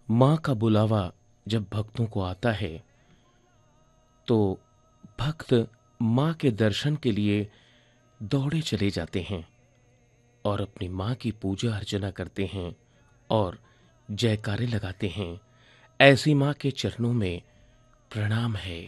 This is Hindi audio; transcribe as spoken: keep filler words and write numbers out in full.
माँ का बुलावा जब भक्तों को आता है तो भक्त माँ के दर्शन के लिए दौड़े चले जाते हैं और अपनी माँ की पूजा अर्चना करते हैं और जयकारे लगाते हैं। ऐसी माँ के चरणों में प्रणाम है।